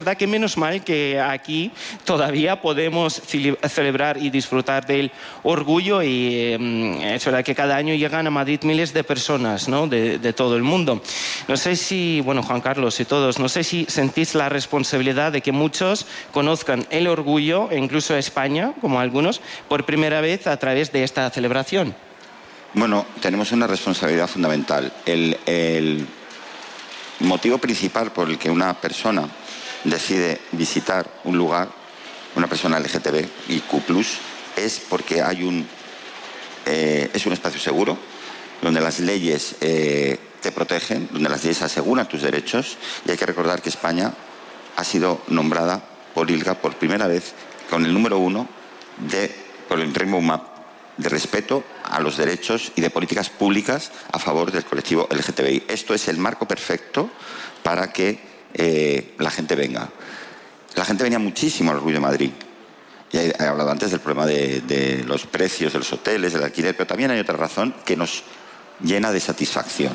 verdad que menos mal que aquí todavía podemos celebrar y disfrutar del orgullo, y es verdad que cada año llegan a Madrid miles de personas, ¿no?, de todo el mundo. No sé si, bueno, Juan Carlos y todos, no sé si sentís la responsabilidad de que muchos conozcan el orgullo, e incluso España, como algunos, por primera vez a través de esta celebración. Bueno, tenemos una responsabilidad fundamental. El motivo principal por el que una persona decide visitar un lugar, una persona LGTBIQ+, es porque es un espacio seguro, donde las leyes te protegen, donde las leyes aseguran tus derechos, y hay que recordar que España ha sido nombrada por ILGA por primera vez con el número 1 por el Rainbow Map de respeto a los derechos y de políticas públicas a favor del colectivo LGTBI. Esto es el marco perfecto para que la gente venga. La gente venía muchísimo al Orgullo de Madrid. Ya he hablado antes del problema de los precios de los hoteles, del alquiler, pero también hay otra razón que nos llena de satisfacción.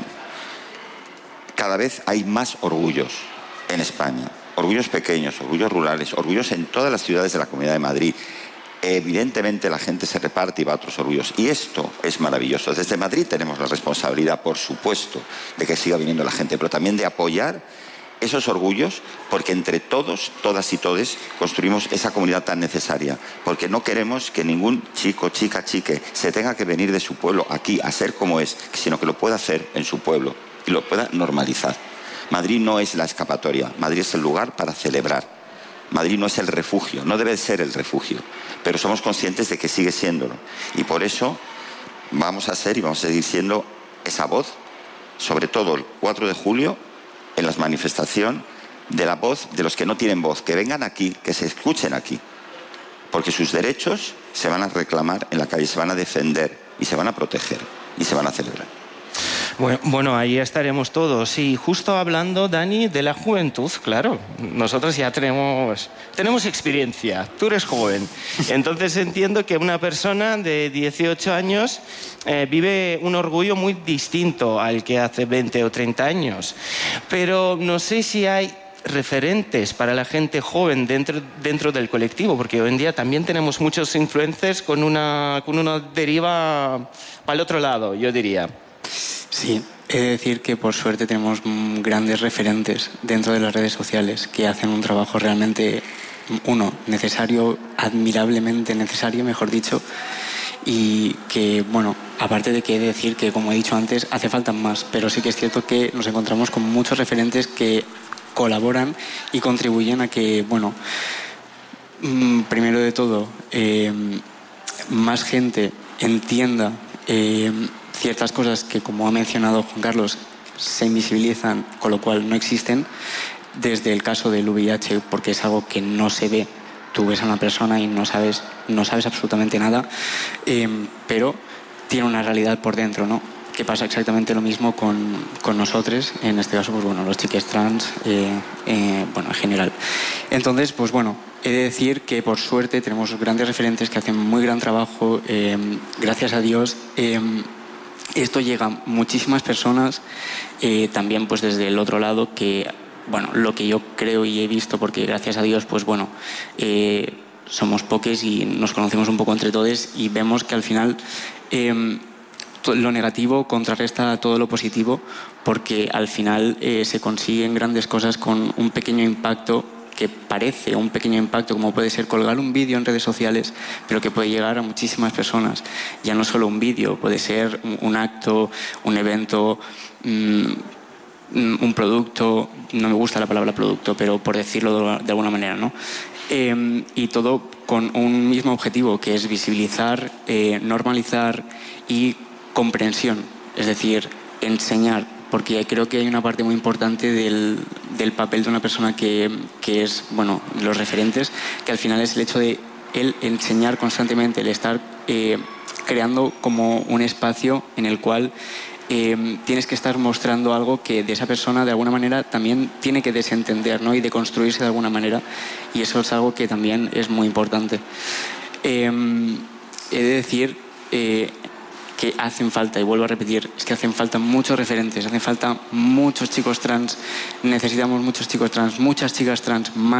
Cada vez hay más orgullos en España. Orgullos pequeños, orgullos rurales, orgullos en todas las ciudades de la Comunidad de Madrid. Evidentemente la gente se reparte y va a otros orgullos, y esto es maravilloso. Desde Madrid tenemos la responsabilidad, por supuesto, de que siga viniendo la gente, pero también de apoyar esos orgullos, porque entre todos, todas y todes, construimos esa comunidad tan necesaria, porque no queremos que ningún chico, chica, chique se tenga que venir de su pueblo aquí a ser como es, sino que lo pueda hacer en su pueblo y lo pueda normalizar. Madrid no es la escapatoria, Madrid es el lugar para celebrar. Madrid no es el refugio, no debe ser el refugio, pero somos conscientes de que sigue siéndolo. Y por eso vamos a ser y vamos a seguir siendo esa voz, sobre todo el 4 de julio, en la manifestación de la voz de los que no tienen voz, que vengan aquí, que se escuchen aquí, porque sus derechos se van a reclamar en la calle, se van a defender y se van a proteger y se van a celebrar. Bueno, ahí estaremos todos. Y justo hablando, Dani, de la juventud, claro, nosotros ya tenemos experiencia, tú eres joven. Entonces entiendo que una persona de 18 años vive un orgullo muy distinto al que hace 20 o 30 años. Pero no sé si hay referentes para la gente joven dentro del colectivo, porque hoy en día también tenemos muchos influencers con una deriva para el otro lado, yo diría. Sí, he de decir que por suerte tenemos grandes referentes dentro de las redes sociales que hacen un trabajo realmente, necesario, admirablemente necesario, mejor dicho, y que, bueno, aparte de que he de decir que, como he dicho antes, hace falta más, pero sí que es cierto que nos encontramos con muchos referentes que colaboran y contribuyen a que, bueno, primero de todo, más gente entienda ciertas cosas que, como ha mencionado Juan Carlos, se invisibilizan, con lo cual no existen, desde el caso del VIH, porque es algo que no se ve. Tú ves a una persona y no sabes absolutamente nada, pero tiene una realidad por dentro, ¿no? Que pasa exactamente lo mismo con nosotros, en este caso, pues bueno, los chiques trans, bueno, en general. Entonces, pues bueno, he de decir que por suerte tenemos grandes referentes que hacen muy gran trabajo, gracias a Dios. Esto llega a muchísimas personas, también pues desde el otro lado, que, bueno, lo que yo creo y he visto, porque gracias a Dios, pues bueno, somos poques y nos conocemos un poco entre todos, y vemos que al final lo negativo contrarresta todo lo positivo, porque al final se consiguen grandes cosas con un pequeño impacto, que parece un pequeño impacto, como puede ser colgar un vídeo en redes sociales, pero que puede llegar a muchísimas personas. Ya no solo un vídeo, puede ser un acto, un evento, un producto. No me gusta la palabra producto, pero por decirlo de alguna manera, ¿no? Y todo con un mismo objetivo, que es visibilizar, normalizar y comprensión, es decir, enseñar, porque creo que hay una parte muy importante del papel de una persona que es, bueno, los referentes, que al final es el hecho de el enseñar constantemente, el estar creando como un espacio en el cual tienes que estar mostrando algo que de esa persona de alguna manera también tiene que desentender, ¿no? Y deconstruirse de alguna manera, y eso es algo que también es muy importante. He de decir que hacen falta, y vuelvo a repetir, es que hacen falta muchos referentes, hacen falta muchos chicos trans, necesitamos muchos chicos trans, muchas chicas trans, más